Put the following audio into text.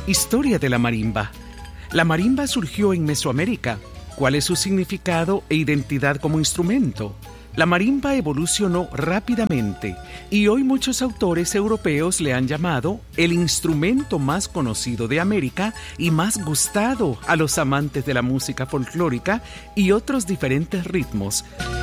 Historia de la marimba. La marimba surgió en Mesoamérica. ¿Cuál es su significado e identidad como instrumento? La marimba evolucionó rápidamente y hoy muchos autores europeos le han llamado el instrumento más conocido de América y más gustado a los amantes de la música folclórica y otros diferentes ritmos.